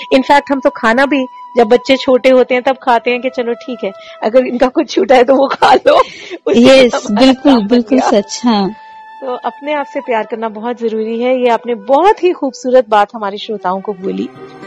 In fact हम तो खाना भी जब बच्चे छोटे होते हैं तब खाते हैं कि चलो ठीक है, अगर इनका कुछ छूटा है तो वो खा लो। यस, बिल्कुल बिल्कुल सच। हाँ, तो अपने आप से प्यार करना बहुत जरूरी है। ये आपने बहुत ही खूबसूरत बात हमारे श्रोताओं को बोली।